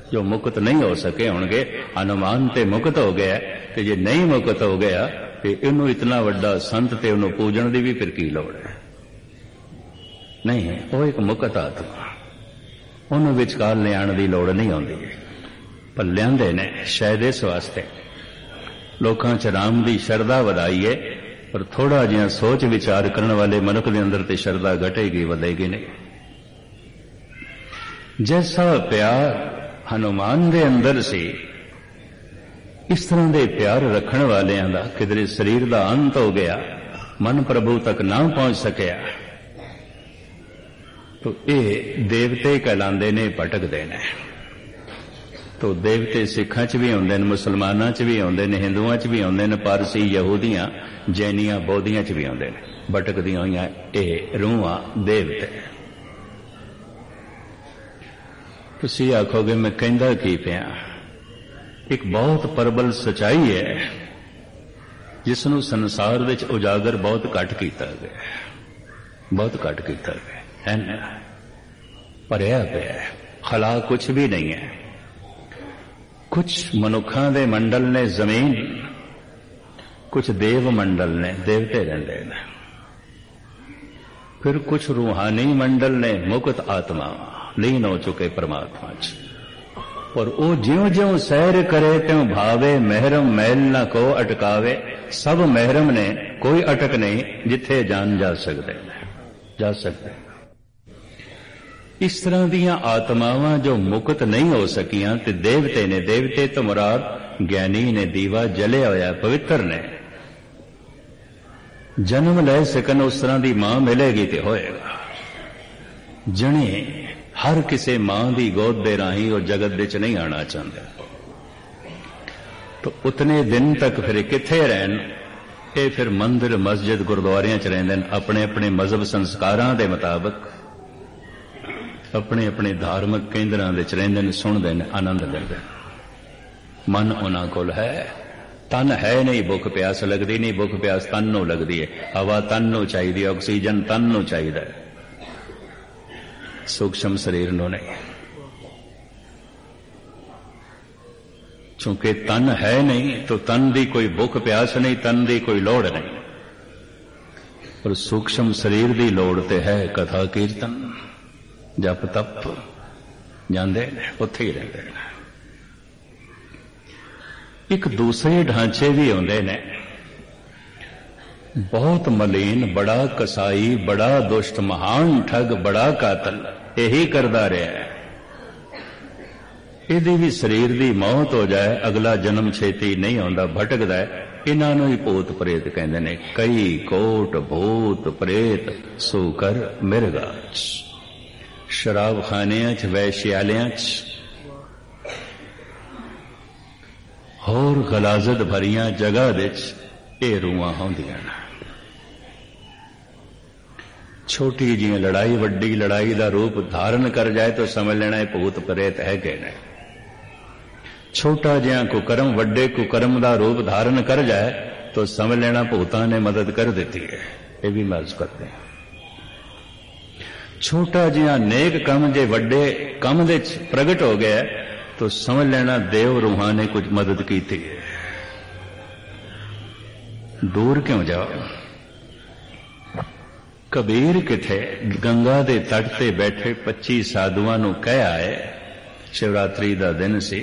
जो मुक्त नहीं हो सके होंगे। हनुमान ते मुक्त हो गया, ते जे नहीं मुक्त हो गया तो इनू इतना वड्डा संत ते उन्होंने पूजन की भी फिर की लोड़ है? नहीं, वो एक मुक्त आत्मा, उन्होंने विचकार लियाण की लोड़ नहीं आती, पर लियाते ने शायद इस वास्ते लोगों च राम की शरधा वधाई है, पर थोड़ा जिहा सोच विचार करने वाले मनुख के अंदर तो शरधा घटेगी वधेगी नहीं। जैसा प्यार हनुमान के अंदर से इस तरह के प्यार रखने वालियां दा किधरे शरीर का अंत हो गया, मन प्रभु तक ना पहुंच सकिया, तो ये देवते कहलाते ने, भटकते ने। तो देवते सिखां च भी आउंदे ने, मुसलमानां च भी आउंदे ने, हिंदुआं च भी आउंदे ने, पारसी यहूदियां जैनियां बौद्धियां च भी आउंदे ने। भटकदियां होइयां ये रूहां देवते। तुसीं आखोगे मैं कहंदा की पिया, एक बहुत प्रबल सच्चाई है जिसनों संसार विच उजागर बहुत घट कीता गया, बहुत घट कीता गया है ना। भरिया पिया खला कुछ भी नहीं है। कुछ मनुखां दे मंडल ने जमीन, कुछ देव मंडल ने, देवते रहंदे ने, फिर कुछ रूहानी मंडल ने, मुक्त आत्मा लीन हो चुके परमात्मा च। और वो ज्यों ज्यों सैर करे त्यों भावे, महरम मैल न को अटकावे। सब महरम ने, कोई अटक नहीं, जिथे जान जा सकते, जा सकते। इस तरह दियां आत्मावां जो मुक्त नहीं हो सकियां ते देवते ने, देवते तो मुराद ज्ञानी ने, दीवा जलिया होया पवित्र ने, जन्म ले सकन उस तरह की मां मिलेगी तो होएगा। जने हर किसी मां की गोद दे राही और जगत विच नहीं आना चाहता, तो उतने दिन तक फिर किथे रहन? ये फिर मंदिर मस्जिद गुरुद्वारियां च रहिंदे ने, अपने अपने मजहब संस्कारां दे मुताबिक अपने अपने धार्मिक केंद्रां दे च रहिंदे ने, सुणदे ने, आनंद लैंदे ने। मन उन्हां कोल है, तन है नहीं, भुख प्यास लगदी नहीं, भुख प्यास तन नूं लगदी है, हवा तन नूं चाहीदी, ऑक्सीजन तन नूं चाहीदा है, सूक्ष्म शरीर नूं नहीं। चूंकि तन है नहीं तो तन की कोई भुख प्यास नहीं, तन की कोई लोड़ नहीं, और सूक्ष्म शरीर की लोड़ ते है। कथा कीर्तन जप तप जांदे ने, उत्थे ही रहिंदे ने। एक दूसरे ढांचे भी आउंदे ने, बहुत मलीन, बड़ा कसाई, बड़ा दुष्ट, महान ठग, बड़ा कातल, यही करदा रहा है। यदि भी शरीर की मौत हो जाए, अगला जन्म छेती नहीं आउंदा, भटकदा है। इन्हां नूं ही भूत प्रेत कहंदे ने। कई कोट भूत प्रेत सूकर मिर्गा, शराब खानियां च, वैश्यालयां च, होर गलाजत भरियां जगह विच ये रूहां होंदियां ने। छोटी जी लड़ाई वड्डी लड़ाई का रूप धारण कर जाए तो समझ लेना है भूत प्रेत है कि नहीं। छोटा जिहा कुकर्म वड्डे कुकर्म का रूप धारण कर जाए तो समझ लेना भूतां ने मदद कर दी है। ये भी महसूस करते हैं। छोटा जिहा नेक कम जे वड्डे कम दे प्रगट हो गया तो समझ लेना देव रूहां ने कुछ मदद की थी। दूर क्यों जाओ? कबीर किथे गंगा दे तट ते बैठे 25 साधुआं नूं कह आए, शिवरात्रि दा दिन सी,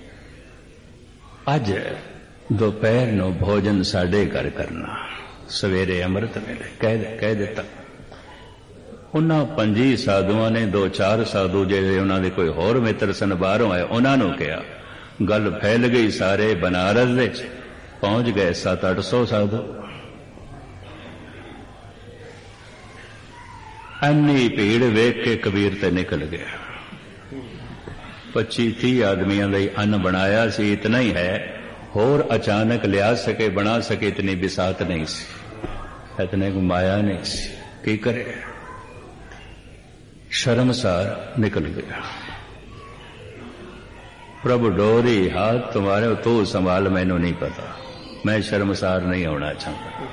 अज दोपहर नूं भोजन साडे घर करना, सवेरे अमृत वेले कह दिता। उन्हां 25 साधुआं ने 2-4 साधु जिहड़े उन्हां दे कोई होर मित्र सन बाहरों आए, उन्हां नूं कहा। गल फैल गई, सारे बनारस विच पहुंच गए 700-800 साधु। इन्नी भीड़ वेख के कबीर ते निकल गया। 25-30 आदमियों लई अन्न बनाया सी, इतना ही है, होर अचानक लिया सके बना सके इतनी बिसात नहीं सी, इतने को माया नहीं सी, की करे? शर्मसार निकल गया। प्रभु डोरी हाथ तुम्हारे, तू संभाल, मैनू नहीं पता, मैं शर्मसार नहीं होना चाहता।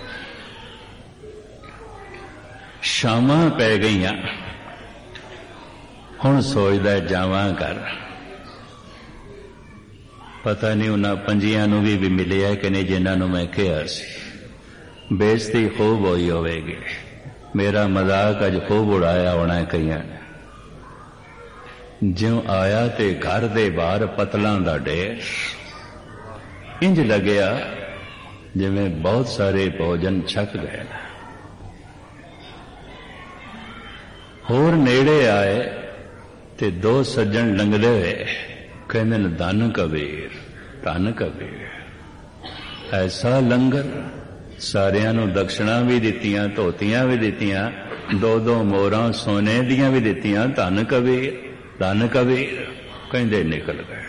शामां पै गईयां, हुण सोचदा जावां घर, पता नहीं उन्होंने पंजियां नूं भी मिलिया कि नहीं जिन्हां नूं मैं कहा सी। बेइज्जती खूब होई होवेगी, मेरा मजाक अज खूब उड़ाया होना कईयां ने। ज्यों आया ते घर दे बाहर पतलां दा ढेर, इंज लगया जिवें बहुत सारे भोजन छक गए। होर नेड़े आए ते दो सज्जन लंघदे हुए कहंदे ने धन कबीर, धन कबीर। ऐसा लंगर, सारियां नूं दक्षिणा भी दित्तियां, धोतियां भी दित्तियां, दो दो मोहरां सोने दियां भी दित्तियां। धन कबीर, धन कबीर कहंदे निकल गए।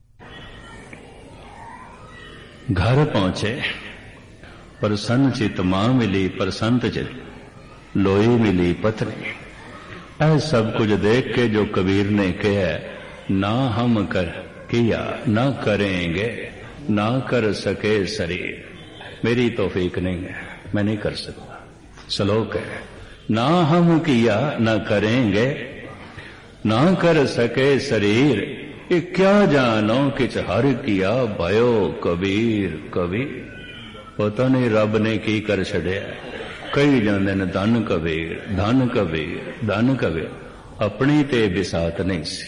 घर पहुंचे, प्रसन्न चित मां मिली, प्रसन्न चित लोई मिली पत्नी। ऐ सब कुछ देख के जो कबीर ने कहा, ना हम कर किया ना करेंगे, ना कर सके शरीर, मेरी तौफीक नहीं है, मैं नहीं कर सकता। श्लोक है, ना हम किया ना करेंगे, ना कर सके शरीर, ये क्या जानो किच हर किया भयो कबीर कबीर। पता नहीं रब ने की कर छड़िया। कई जाते ने धन कबीर, धन कबीर, धन कबीर, अपनी ते बिसात नहीं सी।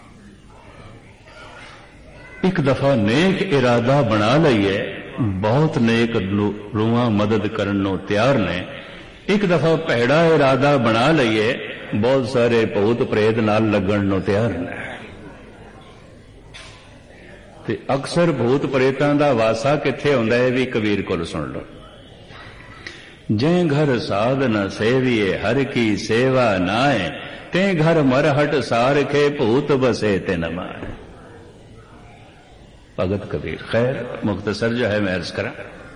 एक दफा नेक इरादा बना लईए, बहुत नेक रूहां मदद करन नूं तैयार ने। एक दफा भैड़ा इरादा बना लईए, बहुत सारे भूत प्रेत नाल लगन नूं तैयार ने। ते अक्सर भूत प्रेतां दा वासा कित्थे हुंदा है भी कबीर कोल सुन लो। जे घर साध न सेविए हर की सेवा नाए, ते घर मरहट सार के भूत बसे ते न माए। भगत कबीर। खैर मुख्तसर जो है मैं अर्ज करा,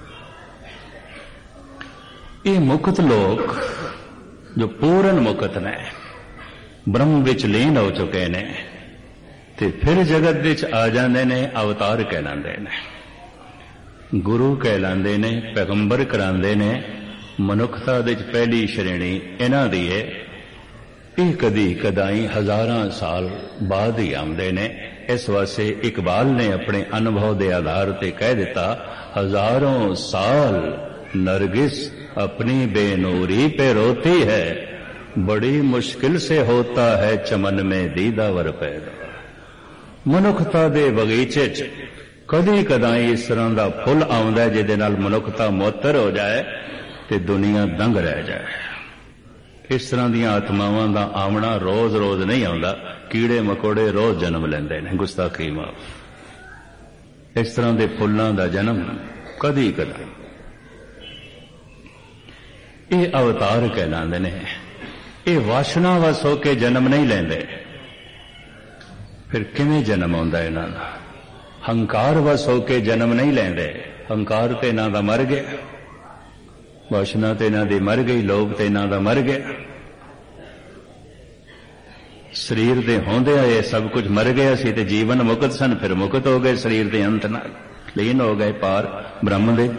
ये मुक्त लोग जो पूर्ण मुक्त ने, ब्रह्म विच लीन हो चुके ने, ते फिर जगत विच आ जाते ने, अवतार कहलांदे ने, गुरु कहलांदे ने, पैगंबर करांदे ने। मनुखता दे पहली श्रेणी इन्हां दी है। ये कदी कदाई हजारां साल बाद ही आंदे ने। इस वास्ते इकबाल ने अपने अनुभव के आधार पर कह दिता, हजारों साल नरगिस अपनी बेनूरी पे रोती है, बड़ी मुश्किल से होता है चमन में दीदावर पैदा। मनुखता दे बगीचे च कदी कदाई इस तरह का फुल आउंदा है जिहदे नाल मनुखता मुअत्तर हो जाए ते दुनिया दंग रह जाए। इस तरह दी आत्मावां दा आमना रोज रोज नहीं आउंदा। कीड़े मकोड़े रोज जन्म लेंदे ने, गुस्ताखी माफ। इस तरह के फुल्लां दा जन्म कदी कदाई। ये अवतार कहलांदे ने। ये वासना वस होके जन्म नहीं लेंदे। फिर किवें जन्म आउंदा इन्हां दा? हंकार वस होके जन्म नहीं लेंदे। हंकार ते इन्हां दा मर गया, वासना ते इन्हां दी मर गई, लोभ ते इन्हां दा मर गया। शरीर दे होंदिया ये सब कुछ मर गया सी ते जीवन मुक्त सन, फिर मुक्त हो गए शरीर दे अंत नाल, लीन हो गए पार ब्रह्म विच।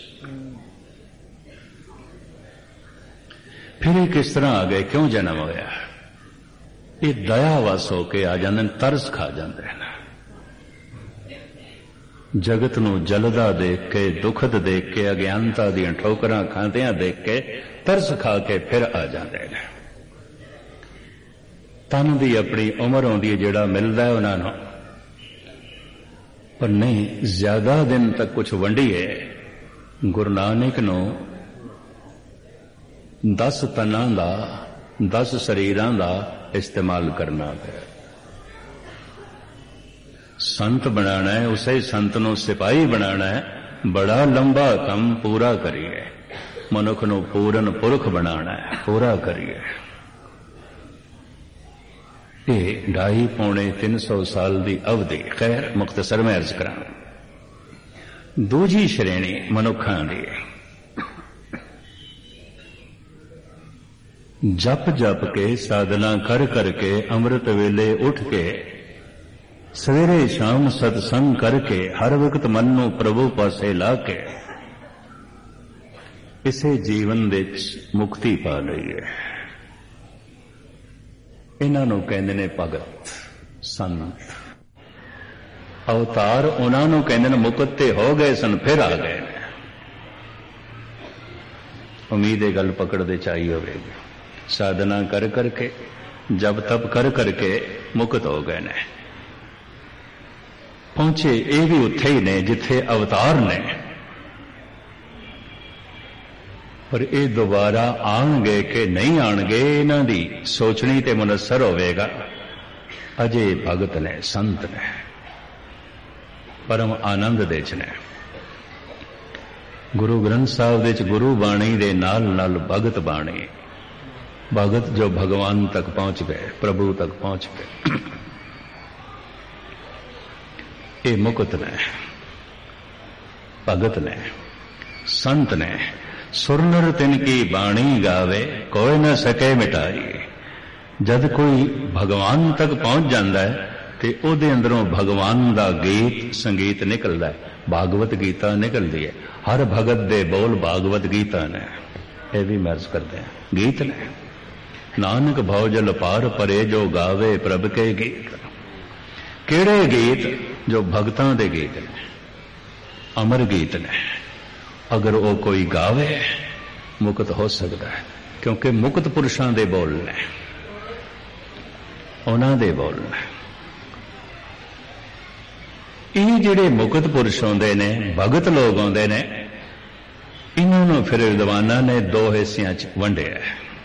फिर ये किस तरह आ गए, क्यों जन्म होया? ये दया वस होके आ जांदे, तरस खा जांदे ने। जगत नूं जलदा देख के, दुखद देख के, अज्ञानता दीयां ठोकरां खांदियां देख के तरस खा के फिर आ जांदे ने। तन दी अपनी उम्र होंदी है, जिहड़ा मिलदा है उन्हां नूं, पर नहीं ज्यादा दिन तक कुछ वंडीए। गुरु नानक नूं 10 तनां दा 10 शरीरां दा इस्तेमाल करना है। संत बनाना है, उसे संत नूं सिपाही बनाना है। बड़ा लंबा काम पूरा करिए। मनुख नूं पूरन पुरख बनाना है, पूरा करिए। ये 250-300 साल की अवधि। खैर मुख्तसर में अर्ज करा। दूजी श्रेणी मनुखां दी, जप जप के साधना कर करके अमृत वेले उठ के सवेरे शाम सत्संग करके हर वक्त मन नूं प्रभु पासे ला के इसे जीवन विच मुक्ति पा लई है। इन्हां नूं कहंदे ने भगत संत। ਅਵਤਾਰ ਉਹਨਾਂ ਨੂੰ ਕਹਿੰਦੇ ਨੇ ਮੁਕਤ ਤੇ ਹੋ ਗਏ ਸਨ, ਫਿਰ ਆ ਗਏ ਨੇ। ਉਮੀਦ ਇਹ ਗੱਲ ਪਕੜਦੇ ਚਾਹੀ ਹੋਵੇਗੀ। ਸਾਧਨਾ ਕਰ ਕਰਕੇ, ਜਬ ਤਪ ਕਰ ਕਰਕੇ ਮੁਕਤ ਹੋ ਗਏ ਨੇ। ਪਹੁੰਚੇ ਇਹ ਵੀ ਉੱਥੇ ਹੀ ਨੇ ਜਿੱਥੇ ਅਵਤਾਰ ਨੇ, ਪਰ ਇਹ ਦੁਬਾਰਾ ਆਉਣਗੇ ਕਿ ਨਹੀਂ ਆਉਣਗੇ, ਇਹਨਾਂ ਦੀ ਸੋਚਣੀ ਤੇ ਮੁਨੱਸਰ ਹੋਵੇਗਾ। ਅਜੇ ਭਗਤ ਨੇ, ਸੰਤ ਨੇ, ਪਰਮ ਆਨੰਦ ਦੇ ਚ ਨੇ। ਗੁਰੂ ਗ੍ਰੰਥ ਸਾਹਿਬ ਦੇ ਚ ਗੁਰੂ ਬਾਣੀ ਦੇ ਨਾਲ ਨਾਲ ਭਗਤ ਬਾਣੀ, ਭਗਤ ਜੋ ਭਗਵਾਨ ਤੱਕ ਪਹੁੰਚ ਗਏ, ਪ੍ਰਭੂ ਤੱਕ ਪਹੁੰਚ ਗਏ, ਇਹ ਮੁਕਤ ਨੇ, ਭਗਤ ਨੇ, ਸੰਤ ਨੇ। ਸੁਰਨਰ ਤਿਨ ਕੀ ਬਾਣੀ ਗਾਵੇ, ਕੋਈ ਨਾ ਸਕੇ ਮਿਟਾਈ। ਜਦ ਕੋਈ ਭਗਵਾਨ ਤੱਕ ਪਹੁੰਚ ਜਾਂਦਾ ਹੈ ਤੇ ਉਹਦੇ ਅੰਦਰੋਂ ਭਗਵਾਨ ਦਾ ਗੀਤ ਸੰਗੀਤ ਨਿਕਲਦਾ ਹੈ, ਭਾਗਵਤ ਗੀਤਾ ਨਿਕਲਦੀ ਹੈ। ਹਰ ਭਗਤ ਦੇ ਬੋਲ ਭਾਗਵਤ ਗੀਤਾ ਨੇ, ਇਹ ਵੀ ਮਰਜ਼ ਕਰਦੇ ਆ, ਗੀਤ ਨੇ। ਨਾਨਕ ਭਉ ਜਲ ਪਾਰ ਪਰੇ, ਜੋ ਗਾਵੇ ਪ੍ਰਭ ਕੇ ਗੀਤ। ਕਿਹੜੇ ਗੀਤ? ਜੋ ਭਗਤਾਂ ਦੇ ਗੀਤ ਨੇ, ਅਮਰ ਗੀਤ ਨੇ। ਅਗਰ ਉਹ ਕੋਈ ਗਾਵੇ ਮੁਕਤ ਹੋ ਸਕਦਾ ਹੈ, ਕਿਉਂਕਿ ਮੁਕਤ ਪੁਰਸ਼ਾਂ ਦੇ ਬੋਲ ਨੇ, ਉਹਨਾਂ ਦੇ ਬੋਲ ਨੇ। ਇਹ ਜਿਹੜੇ ਮੁਕਤ ਪੁਰਸ਼ ਆਉਂਦੇ ਨੇ, ਭਗਤ ਲੋਕ ਆਉਂਦੇ ਨੇ, ਇਹਨਾਂ ਨੂੰ ਫਿਰ ਵਿਦਵਾਨਾਂ ਨੇ ਦੋ ਹਿੱਸਿਆਂ 'ਚ ਵੰਡਿਆ।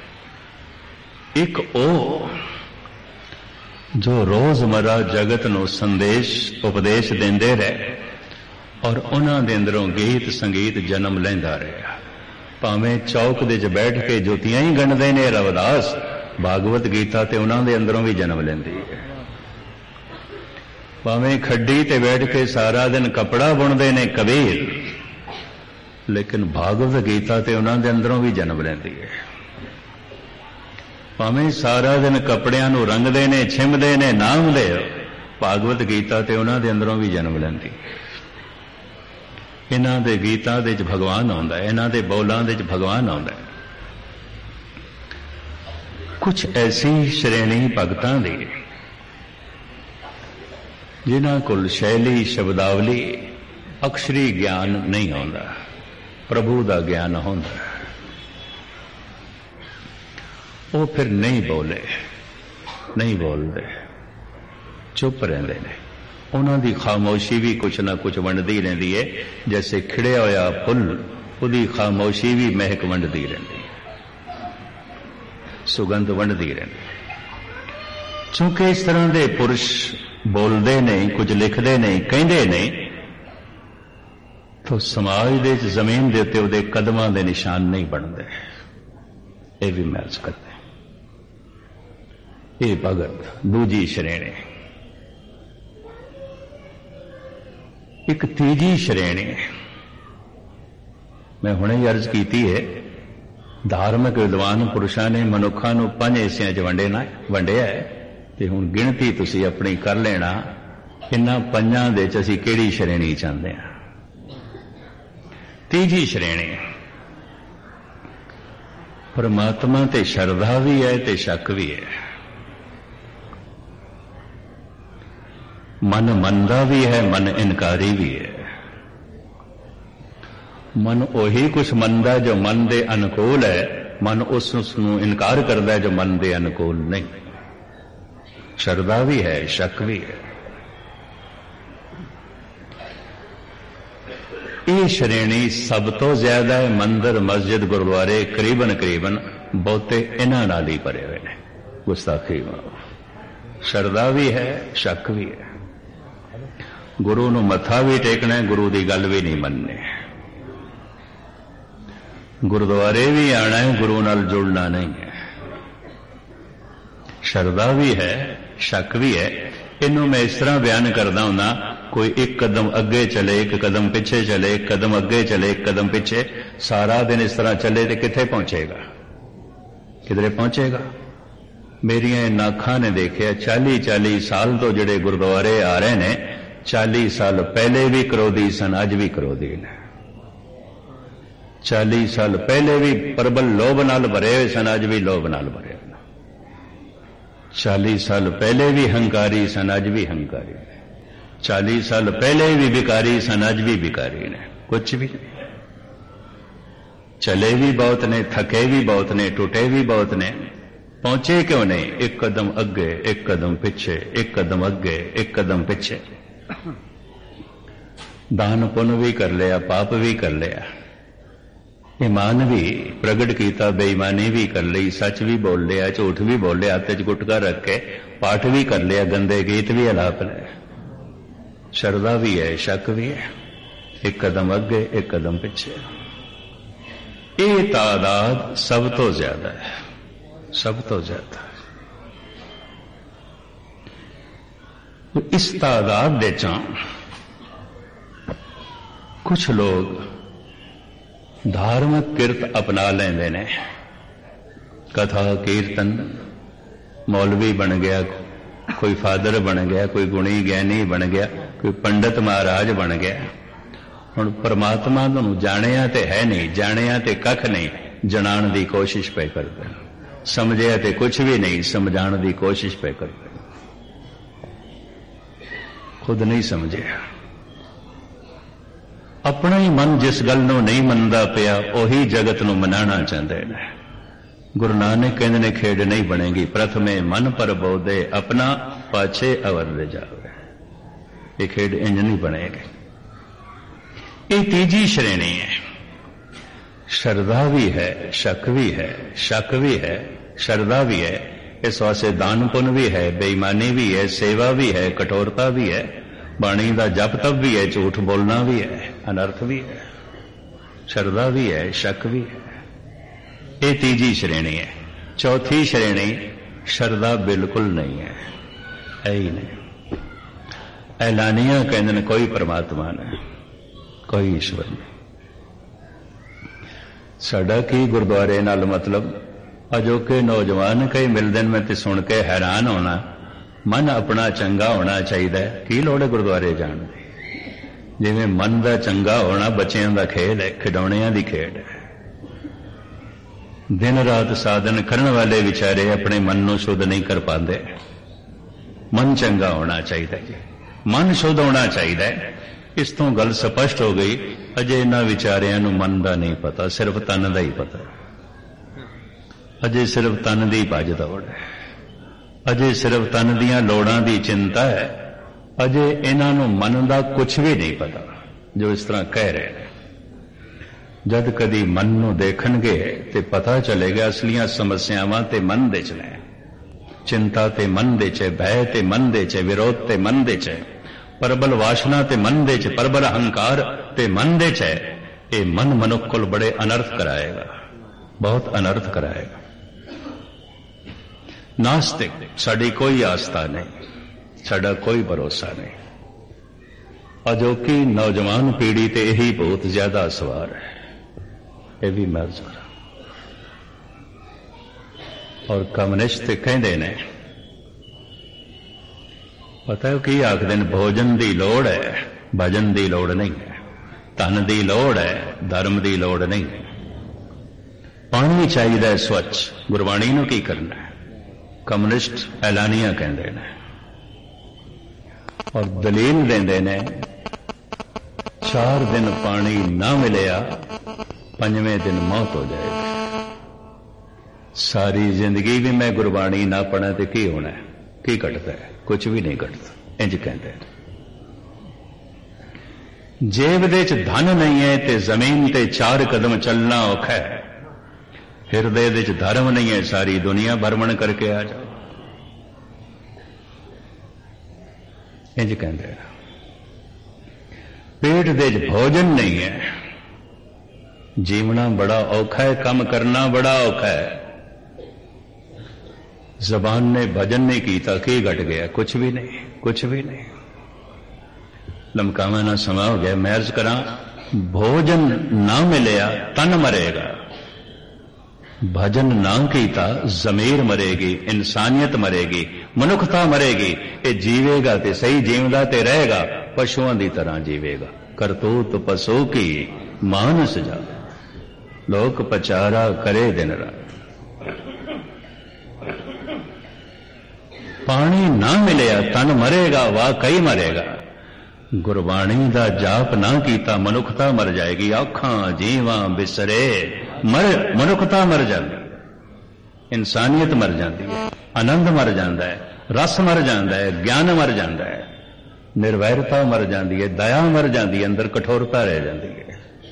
ਇੱਕ ਉਹ ਜੋ ਰੋਜ਼ਮਰਾ ਜਗਤ ਨੂੰ ਸੰਦੇਸ਼ ਉਪਦੇਸ਼ ਦਿੰਦੇ ਰਹੇ ਔਰ ਉਹਨਾਂ ਦੇ ਅੰਦਰੋਂ ਗੀਤ ਸੰਗੀਤ ਜਨਮ ਲੈਂਦਾ ਰਿਹਾ। ਭਾਵੇਂ ਚੌਕ ਦੇ 'ਚ ਬੈਠ ਕੇ ਜੋਤੀਆਂ ਹੀ ਗਣਦੇ ਨੇ ਰਵਿਦਾਸ, ਭਾਗਵਤ ਗੀਤਾ ਤੇ ਉਹਨਾਂ ਦੇ ਅੰਦਰੋਂ ਵੀ ਜਨਮ ਲੈਂਦੀ ਹੈ। ਭਾਵੇਂ ਖੱਡੀ ਤੇ ਬੈਠ ਕੇ ਸਾਰਾ ਦਿਨ ਕੱਪੜਾ ਬੁਣਦੇ ਨੇ ਕਬੀਰ, ਲੇਕਿਨ ਭਾਗਵਤ ਗੀਤਾ ਤੇ ਉਹਨਾਂ ਦੇ ਅੰਦਰੋਂ ਵੀ ਜਨਮ ਲੈਂਦੀ ਹੈ। ਭਾਵੇਂ ਸਾਰਾ ਦਿਨ ਕੱਪੜਿਆਂ ਨੂੰ ਰੰਗਦੇ ਨੇ, ਛਿੰਮਦੇ ਨੇ, ਨਾਮ ਦੇ, ਭਾਗਵਤ ਗੀਤਾ ਤੇ ਉਹਨਾਂ ਦੇ ਅੰਦਰੋਂ ਵੀ ਜਨਮ ਲੈਂਦੀ। ਇਹਨਾਂ ਦੇ ਗੀਤਾਂ ਦੇ 'ਚ ਭਗਵਾਨ ਆਉਂਦਾ, ਇਹਨਾਂ ਦੇ ਬੋਲਾਂ ਦੇ 'ਚ ਭਗਵਾਨ ਆਉਂਦਾ। ਕੁਝ ਐਸੀ ਸ਼੍ਰੇਣੀ ਭਗਤਾਂ ਦੀ ਜਿਨ੍ਹਾਂ ਕੋਲ ਸ਼ੈਲੀ ਸ਼ਬਦਾਵਲੀ ਅਕਸ਼ਰੀ ਗਿਆਨ ਨਹੀਂ ਆਉਂਦਾ, ਪ੍ਰਭੂ ਦਾ ਗਿਆਨ ਹੁੰਦਾ, ਉਹ ਫਿਰ ਨਹੀਂ ਬੋਲਦੇ, ਚੁੱਪ ਰਹਿੰਦੇ ਨੇ। ਉਹਨਾਂ ਦੀ ਖਾਮੋਸ਼ੀ ਵੀ ਕੁਛ ਨਾ ਕੁਛ ਵੰਡਦੀ ਰਹਿੰਦੀ ਹੈ। ਜੈਸੇ ਖਿੜਿਆ ਹੋਇਆ ਫੁੱਲ, ਉਹਦੀ ਖਾਮੋਸ਼ੀ ਵੀ ਮਹਿਕ ਵੰਡਦੀ ਰਹਿੰਦੀ ਹੈ, ਸੁਗੰਧ ਵੰਡਦੀ ਰਹਿੰਦੀ। ਕਿਉਂਕਿ ਇਸ ਤਰ੍ਹਾਂ ਦੇ ਪੁਰਸ਼ ਬੋਲਦੇ ਨਹੀਂ, ਕੁਝ ਲਿਖਦੇ ਨਹੀਂ, ਕਹਿੰਦੇ ਨਹੀਂ, ਤਾਂ ਸਮਾਜ ਦੇ ਜ਼ਮੀਨ ਦੇ ਉੱਤੇ ਉਹਦੇ ਕਦਮਾਂ ਦੇ ਨਿਸ਼ਾਨ ਨਹੀਂ ਬਣਦੇ। ਇਹ ਵੀ ਮਹਿਜ਼ ਕਰਦੇ। ਇਹ ਭਗਤ ਦੂਜੀ ਸ਼੍ਰੇਣੀ। ਇੱਕ ਤੀਜੀ ਸ਼੍ਰੇਣੀ ਮੈਂ ਹੁਣੇ ਹੀ ਅਰਜ਼ ਕੀਤੀ ਹੈ, ਧਾਰਮਿਕ ਵਿਦਵਾਨ ਪੁਰਸ਼ਾਂ ਨੇ ਮਨੁੱਖਾਂ ਨੂੰ 5 ਹਿੱਸਿਆਂ 'ਚ ਵੰਡਿਆ ਹੈ, ਤੇ ਹੁਣ ਗਿਣਤੀ ਤੁਸੀਂ ਆਪਣੀ ਕਰ ਲੈਣਾ, ਇਹਨਾਂ 5 ਦੇ 'ਚ ਅਸੀਂ ਕਿਹੜੀ ਸ਼੍ਰੇਣੀ ਚਾਹੁੰਦੇ ਹਾਂ। ਤੀਜੀ ਸ਼੍ਰੇਣੀ ਪਰਮਾਤਮਾ ਤੇ ਸ਼ਰਧਾ ਵੀ ਹੈ ਤੇ ਸ਼ੱਕ ਵੀ ਹੈ। ਮਨ ਮੰਨਦਾ ਵੀ ਹੈ, ਮਨ ਇਨਕਾਰੀ ਵੀ ਹੈ। ਮਨ ਉਹੀ ਕੁਛ ਮੰਨਦਾ ਜੋ ਮਨ ਦੇ ਅਨੁਕੂਲ ਹੈ, ਮਨ ਉਸ ਨੂੰ ਇਨਕਾਰ ਕਰਦਾ ਹੈ ਜੋ ਮਨ ਦੇ ਅਨੁਕੂਲ ਨਹੀਂ। ਸ਼ਰਧਾ ਵੀ ਹੈ, ਸ਼ੱਕ ਵੀ ਹੈ। ਇਹ ਸ਼੍ਰੇਣੀ ਸਭ ਤੋਂ ਜ਼ਿਆਦਾ ਹੈ। ਮੰਦਰ ਮਸਜਿਦ ਗੁਰਦੁਆਰੇ ਕਰੀਬਨ ਬਹੁਤੇ ਇਹਨਾਂ ਨਾਲ ਹੀ ਭਰੇ ਹੋਏ ਨੇ। ਗੁਸਤਾਖੀ ਸ਼ਰਧਾ ਵੀ ਹੈ, ਸ਼ੱਕ ਵੀ ਹੈ। ਗੁਰੂ ਨੂੰ ਮੱਥਾ ਵੀ ਟੇਕਣਾ, ਗੁਰੂ ਦੀ ਗੱਲ ਵੀ ਨਹੀਂ ਮੰਨਣੀ। ਗੁਰਦੁਆਰੇ ਵੀ ਆਣਾ ਹੈ, ਗੁਰੂ ਨਾਲ ਜੁੜਨਾ ਨਹੀਂ ਹੈ। ਸ਼ਰਧਾ ਵੀ ਹੈ, ਸ਼ੱਕ ਵੀ ਹੈ। ਇਹਨੂੰ ਮੈਂ ਇਸ ਤਰ੍ਹਾਂ ਬਿਆਨ ਕਰਦਾ ਹੁੰਦਾ, ਕੋਈ ਇੱਕ ਕਦਮ ਅੱਗੇ ਚਲੇ, ਇੱਕ ਕਦਮ ਪਿੱਛੇ ਚਲੇ, ਇੱਕ ਕਦਮ ਅੱਗੇ ਚਲੇ, ਇੱਕ ਕਦਮ ਪਿੱਛੇ, ਸਾਰਾ ਦਿਨ ਇਸ ਤਰ੍ਹਾਂ ਚੱਲੇ ਤੇ ਕਿੱਥੇ ਪਹੁੰਚੇਗਾ? ਕਿਧਰੇ ਪਹੁੰਚੇਗਾ? ਮੇਰੀਆਂ ਇਹਨਾਂ ਅੱਖਾਂ ਨੇ ਦੇਖਿਆ 40 ਸਾਲ ਤੋਂ ਜਿਹੜੇ ਗੁਰਦੁਆਰੇ ਆ ਰਹੇ ਨੇ, 40 ਸਾਲ ਪਹਿਲੇ ਵੀ ਕਰੋਧੀ ਸਨ, ਅੱਜ ਵੀ ਕਰੋਧੀ ਨੇ। 40 ਸਾਲ ਪਹਿਲੇ ਵੀ ਪ੍ਰਬਲ ਲੋਭ ਨਾਲ ਭਰੇ ਹੋਏ ਸਨ, ਅੱਜ ਵੀ ਲੋਭ ਨਾਲ ਭਰੇ ਹੋਏ। 40 ਸਾਲ ਪਹਿਲੇ ਵੀ ਹੰਕਾਰੀ ਸਨ, ਅੱਜ ਵੀ ਹੰਕਾਰੀ ਨੇ। 40 साल पहले भी भिखारी सन, अज भी भिखारी ने, कुछ भी नहीं। चले भी बहुत ने, थके भी बहुत ने, टूटे भी बहुत ने, पहुंचे क्यों नहीं? एक कदम अगे, एक कदम पीछे, एक कदम अगे, एक कदम पीछे। दान पुण्य भी कर लिया, पाप भी कर लिया, ईमान भी प्रगट किया, बेईमानी भी कर ली, सच भी बोल लिया, झूठ भी बोल लिया, हथ च गुटका रख के पाठ भी कर लिया, गंदे गीत भी अलाप लिया, शरदा भी है, शक भी है, एक कदम अगे, एक कदम पीछे। ये तादाद सब तो ज्यादा है, सब तो ज्यादा। इस तादाद दे च कुछ लोग धार्मिक किरत अपना लेंदे ने, कथा कीर्तन, मौलवी बन गया, कोई फादर बन गया, कोई गुणी ज्ञानी बन गया, कोई पंडित महाराज बन गया। हुण परमात्मा नूं जाणिया ते है नहीं, जाणिया ते कख नहीं, जणाण दी कोशिश पे करदे, समझिया ते कुछ भी नहीं, समझाण दी कोशिश पे करदे, खुद नहीं समझिया। अपना ही मन जिस गल नूं नहीं मनदा पिया, उही जगत नूं मनाना चाहते ने। गुरु नानक कहंदे ने खेड नहीं बनेगी, प्रथमे मन पर बोधे, अपना पाछे अवर ले जावे। ये खेड इंज नहीं बनेगी। ये तीजी श्रेणी है। श्रद्धा भी है, शक भी है, शक भी है, श्रद्धा भी है, इस वास्ते दान पुण्य भी है, बेईमानी भी है, सेवा भी है, कठोरता भी है, बाणी का जप तप भी है, झूठ बोलना भी है, अनर्थ भी है, श्रद्धा भी है, शक भी है। ये तीजी श्रेणी है। चौथी श्रेणी श्रद्धा बिल्कुल नहीं है, है ही नहीं। ऐलानिया कहते हैं कोई परमात्मा नहीं, कोई ईश्वर नहीं। साडा की गुरुद्वारे नाल मतलब अजोके नौजवान कई मिलते हैं, मैं तो सुन के हैरान होना, मन अपना चंगा होना चाहिए, की लोड़ है गुरुद्वारे जाने की? जिवें मन का चंगा होना बच्चों का खेल है, खिडौणियां की खेड है। दिन रात साधन करने वाले विचारे अपने मन को शुद्ध नहीं कर पाते। मन चंगा होना चाहिए जी, मन शुद्ध होना चाहिए। इस तो गल स्पष्ट हो गई। अजे इन्हां विचारियां नूं मन का नहीं पता, सिर्फ तन का ही पता। अजे सिर्फ तन की भज दौड़ है, अजे सिर्फ तन दीयां लोड़ां दी चिंता है, अजे इन्हां नूं मन का कुछ भी नहीं पता जो इस तरह कह रहे हैं। जद कदी मन नूं देखणगे ते पता चलेगा असलियां समस्यावां ते मन दे च ने। चिंता ते मन दे च, भय ते मन दे च, विरोध ते मन दे च, परबल वासना ते मन दे च, परबल अहंकार ते मन दे च। ये मन मनुख कोल बड़े अनर्थ कराएगा, बहुत अनर्थ कराएगा। नास्तिक साड़ी कोई आस्था नहीं, साड़ा कोई भरोसा नहीं। अजोकी नौजवान पीढ़ी ते यही बहुत ज्यादा सवार है, ये भी महसूस। और कम्युनिस्ट कहते ने, पता है कि आखदे ने, भोजन की लोड़ है, भजन की लोड़ नहीं है, धन की लोड़ है, धर्म की लोड़ नहीं है। पानी चाहिए स्वच्छ, गुरबाणी नूं की करना है? कम्युनिस्ट ऐलानिया कहते हैं और दलील देंदे ने, 4 दिन पानी ना मिलिया, 5वें दिन मौत हो जाएगी। सारी जिंदगी भी मैं गुरबाणी ना पढ़ा तो की होना है? की घटता है? कुछ भी नहीं घटता। इंज कहते हैं। जेब दे च धन नहीं है ते जमीन ते 4 कदम चलना औखा है। हिरदे दे च धर्म नहीं है, सारी दुनिया भ्रमण करके आ जाओ। इंज कहते हैं। पेट दे च भोजन नहीं है, जीवना बड़ा औखा है, काम करना बड़ा औखा है। जबान ने भजन नहीं किया, की घट गया? कुछ भी नहीं, कुछ भी नहीं। लमकावा ना समा हो गया। मैं अर्ज करा, भोजन ना मिलिया तन मरेगा, भजन ना किया जमीर मरेगी, इंसानियत मरेगी, मनुखता मरेगी। ये जीवेगा ते सही, जीवदा ते रहेगा, पशुओं की तरह जीवेगा। करतूत पशु की मानस जा, लोक पचारा करे दिन रात। पानी ना मिलेगा तन मरेगा, वाकई मरेगा। ਗੁਰਬਾਣੀ ਦਾ ਜਾਪ ਨਾ ਕੀਤਾ ਮਨੁੱਖਤਾ ਮਰ ਜਾਏਗੀ। ਅੱਖਾਂ ਜੀਵਾਂ ਬਿਸਰੇ ਮਨੁੱਖਤਾ ਮਰ ਜਾਂਦੀ, ਇਨਸਾਨੀਅਤ ਮਰ ਜਾਂਦੀ ਹੈ, ਆਨੰਦ ਮਰ ਜਾਂਦਾ ਹੈ, ਰਸ ਮਰ ਜਾਂਦਾ ਹੈ, ਗਿਆਨ ਮਰ ਜਾਂਦਾ ਹੈ, ਨਿਰਵੈਰਤਾ ਮਰ ਜਾਂਦੀ ਹੈ, ਦਇਆ ਮਰ ਜਾਂਦੀ ਹੈ, ਅੰਦਰ ਕਠੋਰਤਾ ਰਹਿ ਜਾਂਦੀ ਹੈ।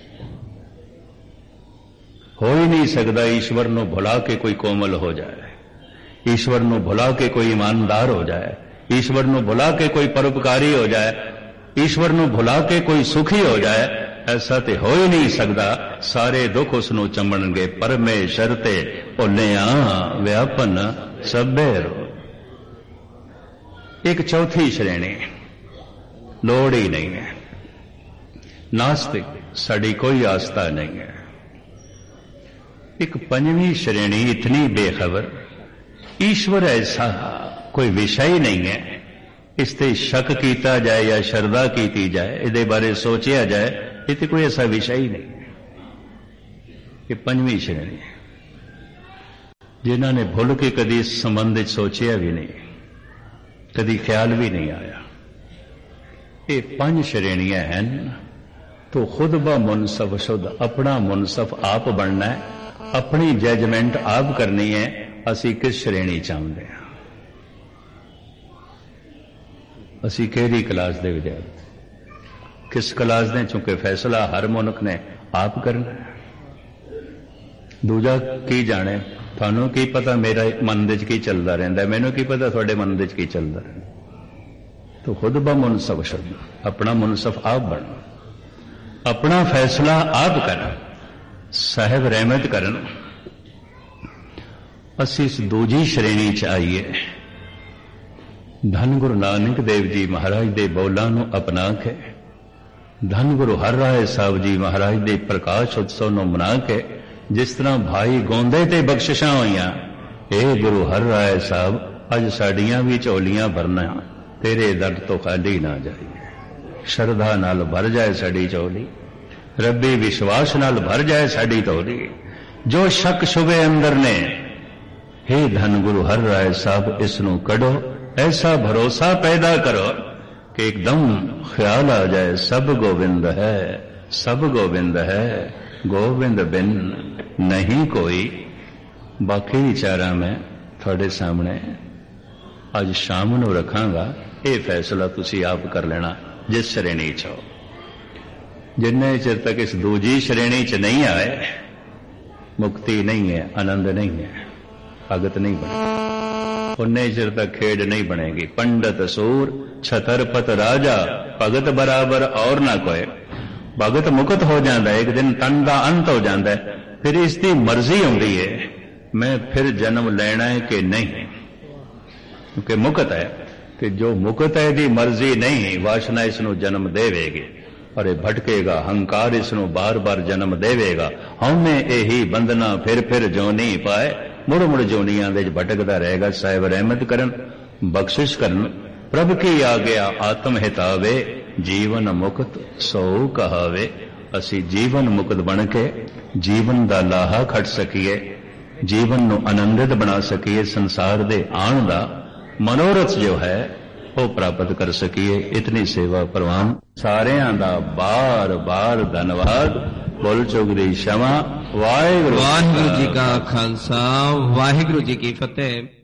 ਹੋ ਹੀ ਨਹੀਂ ਸਕਦਾ ਈਸ਼ਵਰ ਨੂੰ ਭੁਲਾ ਕੇ ਕੋਈ ਕੋਮਲ ਹੋ ਜਾਏ, ਈਸ਼ਵਰ ਨੂੰ ਭੁਲਾ ਕੇ ਕੋਈ ਈਮਾਨਦਾਰ ਹੋ ਜਾਏ, ਈਸ਼ਵਰ ਨੂੰ ਭੁਲਾ ਕੇ ਕੋਈ ਪਰਉਪਕਾਰੀ ਹੋ ਜਾਏ, ਈਸ਼ਵਰ ਨੂੰ ਭੁਲਾ ਕੇ ਕੋਈ ਸੁਖੀ ਹੋ ਜਾਏ। ਐਸਾ ਤੇ ਹੋ ਹੀ ਨਹੀਂ ਸਕਦਾ। ਸਾਰੇ ਦੁੱਖ ਉਸ ਨੂੰ ਚੰਬਣਗੇ। ਪਰਮੇਸ਼ਰ ਤੇ ਭੁੱਲਿਆ ਵਿਆਪਨ ਸਭੇ ਰੋ। ਇੱਕ ਚੌਥੀ ਸ਼੍ਰੇਣੀ ਲੋੜ ਹੀ ਨਹੀਂ ਹੈ, ਨਾਸਤਿਕ, ਸਾਡੀ ਕੋਈ ਆਸਥਾ ਨਹੀਂ ਹੈ। ਇੱਕ ਪੰਜਵੀਂ ਸ਼੍ਰੇਣੀ ਇਤਨੀ ਬੇਖਬਰ, ਈਸ਼ਵਰ ਐਸਾ ਕੋਈ ਵਿਸ਼ਾ ਹੀ ਨਹੀਂ ਹੈ, ਇਸ ਤੇ ਸ਼ੱਕ ਕੀਤਾ ਜਾਏ ਜਾਂ ਸ਼ਰਧਾ ਕੀਤੀ ਜਾਏ, ਇਹਦੇ ਬਾਰੇ ਸੋਚਿਆ ਜਾਏ, ਇਹ ਤੇ ਕੋਈ ਐਸਾ ਵਿਸ਼ਾ ਹੀ ਨਹੀਂ। ਇਹ ਪੰਜਵੀਂ ਸ਼੍ਰੇਣੀ ਹੈ, ਜਿਨ੍ਹਾਂ ਨੇ ਭੁੱਲ ਕੇ ਕਦੀ ਇਸ ਸੰਬੰਧ ਵਿੱਚ ਸੋਚਿਆ ਵੀ ਨਹੀਂ, ਕਦੀ ਖਿਆਲ ਵੀ ਨਹੀਂ ਆਇਆ। ਇਹ ਪੰਜ ਸ਼੍ਰੇਣੀਆਂ ਹਨ। ਤੋ ਖੁਦ ਬ ਮੁਨਸਫ ਸ਼ੁੱਧ, ਆਪਣਾ ਮੁਨਸਫ ਆਪ ਬਣਨਾ ਹੈ, ਆਪਣੀ ਜਜਮੈਂਟ ਆਪ ਕਰਨੀ ਹੈ। ਅਸੀਂ ਕਿਸ ਸ਼੍ਰੇਣੀ ਚਾਹੁੰਦੇ ਹਾਂ, ਅਸੀਂ ਕਿਹੜੀ ਕਲਾਸ ਦੇ ਵਿਦਿਆਰਥੀ, ਕਿਸ ਕਲਾਸ ਦੇ, ਚੁੱਕੇ ਫੈਸਲਾ ਹਰ ਮਨੁੱਖ ਨੇ ਆਪ ਕਰਨਾ ਹੈ। ਦੂਜਾ ਕੀ ਜਾਣੇ, ਤੁਹਾਨੂੰ ਕੀ ਪਤਾ ਮੇਰਾ ਮਨ ਦੇ 'ਚ ਕੀ ਚੱਲਦਾ ਰਹਿੰਦਾ, ਮੈਨੂੰ ਕੀ ਪਤਾ ਤੁਹਾਡੇ ਮਨ ਦੇ 'ਚ ਕੀ ਚੱਲਦਾ ਰਹਿੰਦਾ। ਤੋ ਖੁਦ ਬ ਮੁਨਸਫ ਸ਼ੁੱਧ, ਆਪਣਾ ਮੁਨਸਫ ਆਪ ਬਣੋ, ਆਪਣਾ ਫੈਸਲਾ ਆਪ ਕਰਨ, ਸਾਹਿਬ ਰਹਿਮਤ ਕਰਨ। ਅਸੀਂ ਇਸ ਦੂਜੀ ਸ਼੍ਰੇਣੀ 'ਚ ਆਈਏ। ਧੰਨ ਗੁਰੂ ਨਾਨਕ ਦੇਵ ਜੀ ਮਹਾਰਾਜ ਦੇ ਬੋਲਾਂ ਨੂੰ ਅਪਣਾ ਕੇ, ਧੰਨ ਗੁਰੂ ਹਰ ਰਾਏ ਸਾਹਿਬ ਜੀ ਮਹਾਰਾਜ ਦੇ ਪ੍ਰਕਾਸ਼ ਉਤਸਵ ਨੂੰ ਮਨਾ ਕੇ, ਜਿਸ ਤਰ੍ਹਾਂ ਭਾਈ ਗੋਂਦੇ ਤੇ ਬਖਸ਼ਿਸ਼ਾਂ ਹੋਈਆਂ, ਇਹ ਗੁਰੂ ਹਰ ਰਾਏ ਸਾਹਿਬ ਅੱਜ ਸਾਡੀਆਂ ਵੀ ਝੋਲੀਆਂ ਭਰਨਾ, ਤੇਰੇ ਦਰ ਤੋਂ ਖਾਲੀ ਨਾ ਜਾਈਏ। ਸ਼ਰਧਾ ਨਾਲ ਭਰ ਜਾਏ ਸਾਡੀ ਝੋਲੀ, ਰੱਬੀ ਵਿਸ਼ਵਾਸ ਨਾਲ ਭਰ ਜਾਏ ਸਾਡੀ ਝੋਲੀ। ਜੋ ਸ਼ੱਕ ਸ਼ੁਬੇ ਅੰਦਰ ਨੇ, हे ਧੰਨ ਗੁਰੂ ਹਰ ਰਾਏ ਸਾਹਿਬ, ਇਸ ਨੂੰ ਕੱਢੋ, ऐसा भरोसा पैदा करो कि एकदम ख्याल आ जाए सब गोविंद है, सब गोविंद है, गोविंद बिन नहीं कोई। बाकी विचारा मैं थोड़े सामने अज शाम नूं रखांगा, ये फैसला तुसी आप कर लेना जिस श्रेणी च हो। जिन्ने चिर तक इस दूजी श्रेणी च नहीं आए, मुक्ति नहीं है, आनंद नहीं है, भगत नहीं बने, उन्ने चिर तक खेड नहीं बनेगी। पंडित सूर छतरपत राजा, भगत बराबर और ना कोई। भगत मुक्त हो जाता है, एक दिन तन का अंत हो जाता है, फिर इसकी मर्जी आती है मैं फिर जन्म लेना है कि नहीं, क्योंकि मुक्त है। कि जो मुक्त है दी मर्जी नहीं, वासना इसनों जन्म देवेगी और ये भटकेगा, हंकार इसनों बार बार जन्म देवेगा। हमें यही बंधना फिर जोनी पाए, मुड़ मुड़ जोनियां दे भटकदा रहेगा। साहिब रहमत करन, बख्शिश करन, प्रभ की आज्ञा आत्म हितावे, जीवन मुक्त सो कहावे। असी जीवन मुक्त बन के जीवन दा लाहा खट सकीए, जीवन नूं आनंदित बना सकीए, संसार दे आण दा मनोरथ जो है वो प्राप्त कर सकीए। इतनी सेवा प्रवान सारियां दा बार बार धन्यवाद। बोल चुक दी क्षमा। वाहिगुरु जी का खालसा, वाहिगुरु जी की फतेह।